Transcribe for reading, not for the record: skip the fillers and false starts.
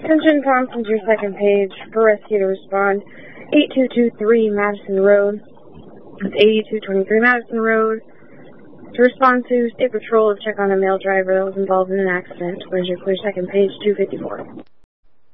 Attention, Thompson, to your second page. For rescue to respond. 8223 Madison Road. It's 8223 Madison Road. To respond to State Patrol to check on a male driver that was involved in an accident. Where's your clear second page, 254.